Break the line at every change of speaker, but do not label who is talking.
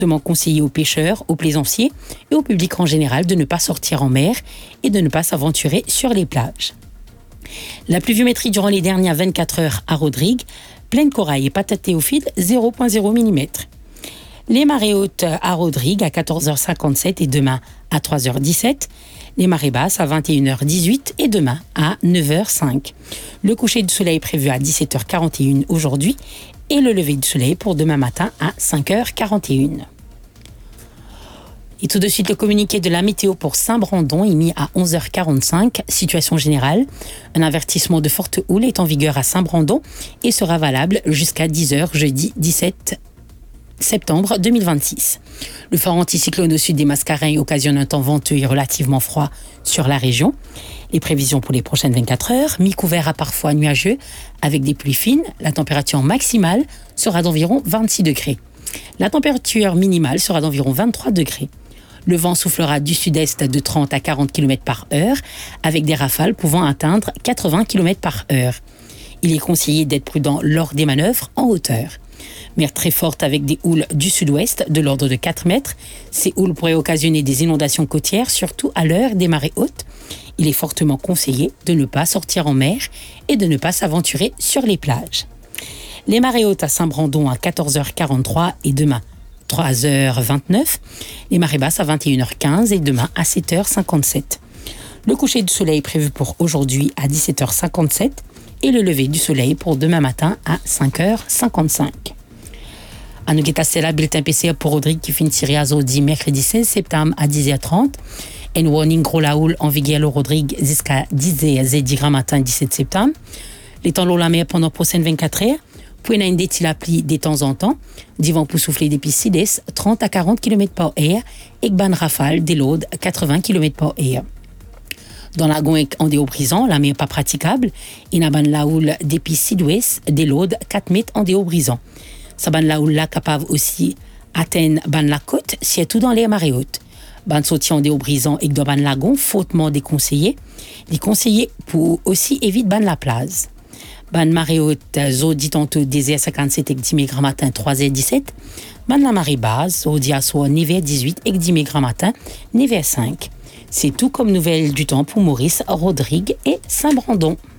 Conseiller aux pêcheurs, aux plaisanciers et au public en général de ne pas sortir en mer et de ne pas s'aventurer sur les plages. La pluviométrie durant les dernières 24 heures à Rodrigue, Plaine Corail et Patate Théophile, 0,0 mm. Les marées hautes à Rodrigue à 14h57 et demain à 3h17. Les marées basses à 21h18 et demain à 9h05. Le coucher du soleil est prévu à 17h41 aujourd'hui et le lever du soleil pour demain matin à 5h41. Et tout de suite, le communiqué de la météo pour Saint-Brandon est mis à 11h45. Situation générale, un avertissement de forte houle est en vigueur à Saint-Brandon et sera valable jusqu'à 10h jeudi 17 septembre 2026. Le fort anticyclone au sud des Mascareins occasionne un temps venteux et relativement froid sur la région. Les prévisions pour les prochaines 24 heures, mi-couvert à parfois nuageux avec des pluies fines. La température maximale sera d'environ 26 degrés. La température minimale sera d'environ 23 degrés. Le vent soufflera du sud-est de 30 à 40 km par heure avec des rafales pouvant atteindre 80 km par heure. Il est conseillé d'être prudent lors des manœuvres en hauteur. Mer très forte avec des houles du sud-ouest de l'ordre de 4 mètres. Ces houles pourraient occasionner des inondations côtières, surtout à l'heure des marées hautes. Il est fortement conseillé de ne pas sortir en mer et de ne pas s'aventurer sur les plages. Les marées hautes à Saint-Brandon à 14h43 et demain 3h29. Les marées basses à 21h15 et demain à 7h57. Le coucher du soleil est prévu pour aujourd'hui à 17h57 et le lever du soleil pour demain matin à 5h55. À nous guetter la bulletin PCR pour Rodrigue qui finit à Zodi mercredi 16 septembre à 10h30. Un warning gros la houle en vigueur au Rodrigue jusqu'à 10h matin 17 septembre. Les temps l'eau la mer pendant les prochaines 24 heures. Puis on a une détile à pli de temps en temps. Du vent pour souffler depuis 6 30 à 40 km par heure et ban rafale des lodes 80 km par heure. Dans la Gonque en déobrisant, la mer pas praticable. Il y a la houle depuis sud-ouest des lodes 4 mètres en déobrisant. Ça ban la houle là capable aussi atteindre ban la côte, surtout dans les marées hautes. Ban sorti en déobrisant et dans ban lagon fautement déconseillé. Les conseillers pour aussi éviter ban la plage. Ban marée haute, zo dit tantôt 10h57 et 10 mg matin 3h17. Ban la marée basse, zo dit à soi 9h18 et 10 mg matin 9h5. C'est tout comme nouvelle du temps pour Maurice, Rodrigue et Saint-Brandon.